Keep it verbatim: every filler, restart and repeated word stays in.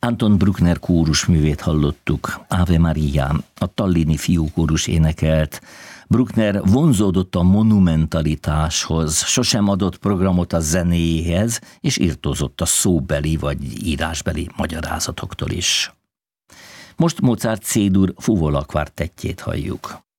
Anton Bruckner kórusművét hallottuk, Ave Maria, a Tallini fiúkórus énekelt. Bruckner vonzódott a monumentalitáshoz, sosem adott programot a zenéhez, és irtózott a szóbeli vagy írásbeli magyarázatoktól is. Most Mozart C-dur fuvola kvartettjét halljuk.